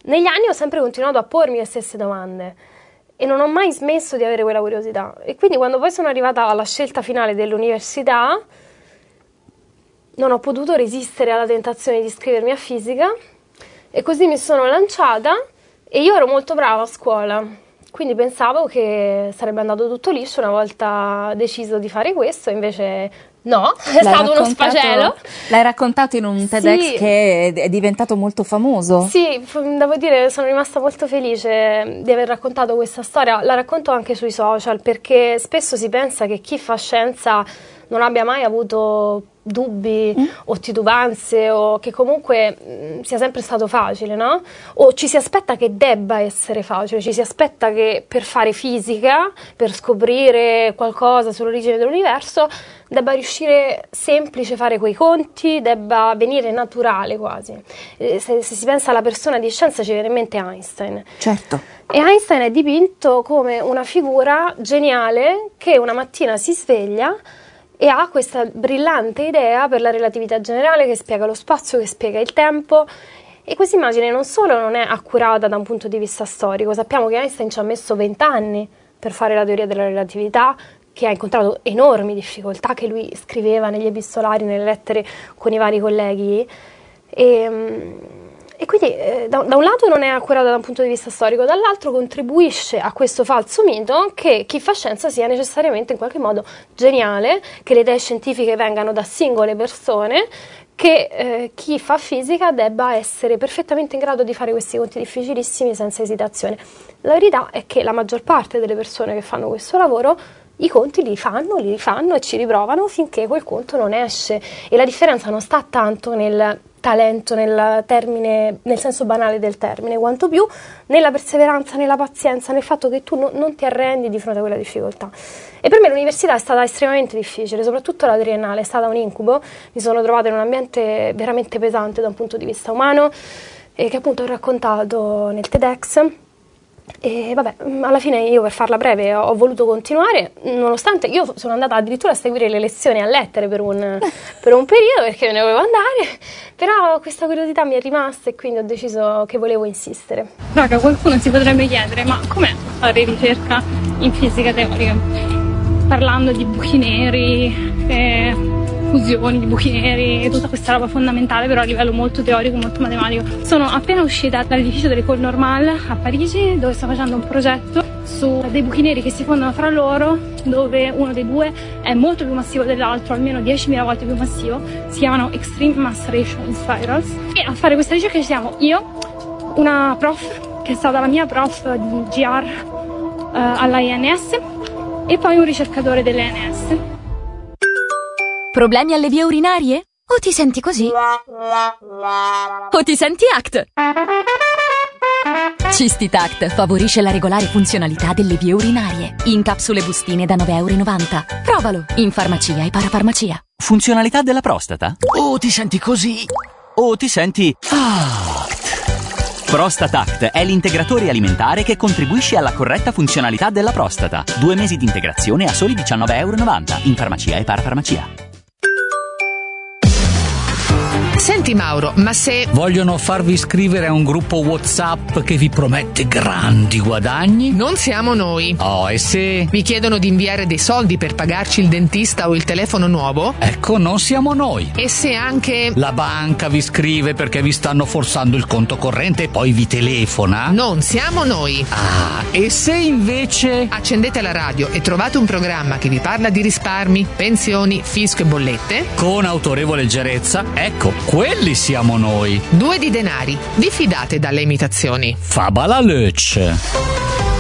negli anni ho sempre continuato a pormi le stesse domande e non ho mai smesso di avere quella curiosità. E quindi quando poi sono arrivata alla scelta finale dell'università non ho potuto resistere alla tentazione di iscrivermi a fisica e così mi sono lanciata e io ero molto brava a scuola, quindi pensavo che sarebbe andato tutto liscio una volta deciso di fare questo, invece no, è stato uno sfacelo. L'hai raccontato in un TEDx che è diventato molto famoso. Sì, devo dire, sono rimasta molto felice di aver raccontato questa storia. La racconto anche sui social perché spesso si pensa che chi fa scienza non abbia mai avuto dubbi o titubanze o che comunque sia sempre stato facile, no? O ci si aspetta che debba essere facile, ci si aspetta che per fare fisica, per scoprire qualcosa sull'origine dell'universo, debba riuscire semplice fare quei conti, debba venire naturale quasi. Se si pensa alla persona di scienza ci viene in mente Einstein. Certo. E Einstein è dipinto come una figura geniale che una mattina si sveglia e ha questa brillante idea per la relatività generale che spiega lo spazio, che spiega il tempo. E questa immagine non solo non è accurata da un punto di vista storico, sappiamo che Einstein ci ha messo 20 anni per fare la teoria della relatività, che ha incontrato enormi difficoltà, che lui scriveva negli epistolari, nelle lettere con i vari colleghi. E quindi da un lato non è accurata da un punto di vista storico, dall'altro contribuisce a questo falso mito che chi fa scienza sia necessariamente in qualche modo geniale, che le idee scientifiche vengano da singole persone, che chi fa fisica debba essere perfettamente in grado di fare questi conti difficilissimi senza esitazione. La verità è che la maggior parte delle persone che fanno questo lavoro i conti li rifanno e ci riprovano finché quel conto non esce, e la differenza non sta tanto nel talento, nel senso banale del termine, quanto più nella perseveranza, nella pazienza, nel fatto che tu non ti arrendi di fronte a quella difficoltà. E per me l'università è stata estremamente difficile, soprattutto la triennale è stata un incubo. Mi sono trovata in un ambiente veramente pesante da un punto di vista umano, che appunto ho raccontato nel TEDx. E vabbè, alla fine io, per farla breve, ho voluto continuare, nonostante io sono andata addirittura a seguire le lezioni a lettere per un periodo perché me ne volevo andare, però questa curiosità mi è rimasta e quindi ho deciso che volevo insistere. Raga, qualcuno si potrebbe chiedere, ma com'è fare ricerca in fisica teorica? Parlando di buchi neri, fusioni di buchi neri e tutta questa roba fondamentale, però a livello molto teorico, molto matematico. Sono appena uscita dall'edificio dell'École Normale a Parigi, dove sto facendo un progetto su dei buchi neri che si fondono fra loro, dove uno dei due è molto più massivo dell'altro, almeno 10.000 volte più massivo. Si chiamano Extreme Mass Ratio Spirals. E a fare questa ricerca ci siamo io, una prof che è stata la mia prof di GR all'INS, e poi un ricercatore dell'ENS. Problemi alle vie urinarie? O ti senti così? O ti senti ACT? Cistitact favorisce la regolare funzionalità delle vie urinarie. In capsule bustine da €9,90. Provalo in farmacia e parafarmacia. Funzionalità della prostata? O ti senti così? O ti senti ACT? ProstataCT è l'integratore alimentare che contribuisce alla corretta funzionalità della prostata. 2 mesi di integrazione a soli €19,90 in farmacia e parafarmacia. Senti Mauro, ma se vogliono farvi iscrivere a un gruppo WhatsApp che vi promette grandi guadagni? non siamo noi. Oh, e se Vi chiedono di inviare dei soldi per pagarci il dentista o il telefono nuovo? ecco, non siamo noi. E se anche La banca vi scrive perché vi stanno forzando il conto corrente e poi vi telefona? non siamo noi. Ah, e se invece Accendete la radio e trovate un programma che vi parla di risparmi, pensioni, fisco e bollette? con autorevole leggerezza, ecco, quelli siamo noi. 2 di denari. Vi fidate dalle imitazioni? Fabala Lötsch.